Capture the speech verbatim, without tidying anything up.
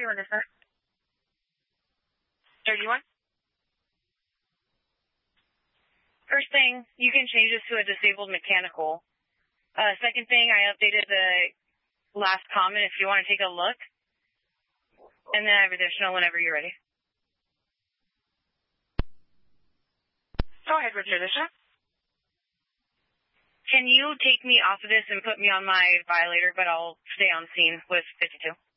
you want to start? thirty-one? First thing, you can change this to a disabled mechanical. Uh, second thing, I updated the last comment if you want to take a look. And then I have additional whenever you're ready. Go ahead, Richard. Can you take me off of this and put me on my violator, but I'll stay on scene with fifty-two?